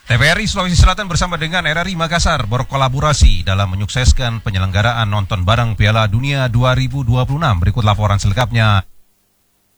TVRI Sulawesi Selatan bersama dengan RRI Makassar berkolaborasi dalam menyukseskan penyelenggaraan nonton bareng Piala Dunia 2026. Berikut laporan selengkapnya.